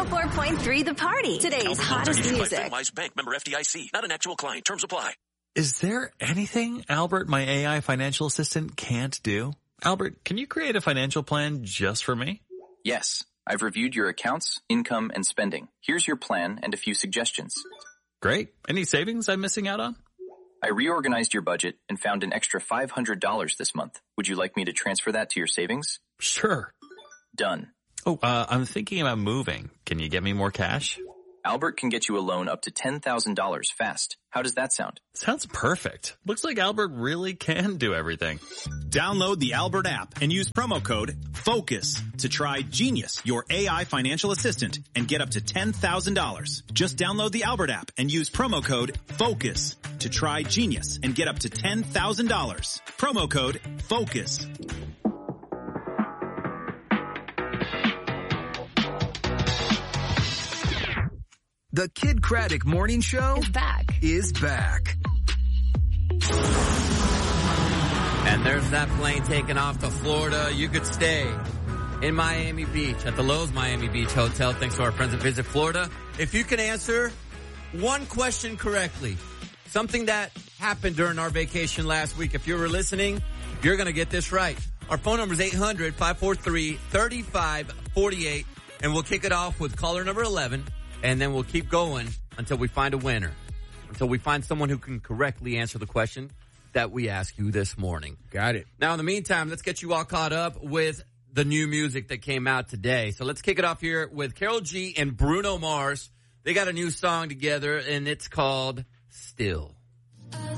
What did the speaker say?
104.3 The Party. Today's hottest music. Wise Bank, member FDIC. Not an actual client. Terms apply. Is there anything Albert, my AI financial assistant, can't do? Albert, can you create a financial plan just for me? Yes. I've reviewed your accounts, income, and spending. Here's your plan and a few suggestions. Great. Any savings I'm missing out on? I reorganized your budget and found an extra $500 this month. Would you like me to transfer that to your savings? Sure. Done. Oh, I'm thinking about moving. Can you get me more cash? Albert can get you a loan up to $10,000 fast. How does that sound? Sounds perfect. Looks like Albert really can do everything. Download the Albert app and use promo code FOCUS to try Genius, your AI financial assistant, and get up to $10,000. Just download the Albert app and use promo code FOCUS to try Genius and get up to $10,000. Promo code FOCUS. The Kid Craddock Morning Show is back. And there's that plane taking off to Florida. You could stay in Miami Beach at the Lowe's Miami Beach Hotel, thanks to our friends at Visit Florida. If you can answer one question correctly, something that happened during our vacation last week, if you were listening, you're going to get this right. Our phone number is 800-543-3548, and we'll kick it off with caller number 11. And then we'll keep going until we find a winner, until we find someone who can correctly answer the question that we ask you this morning. Got it. Now, in the meantime, let's get you all caught up with the new music that came out today. So let's kick it off here with Karol G and Bruno Mars. They got a new song together, and it's called Still.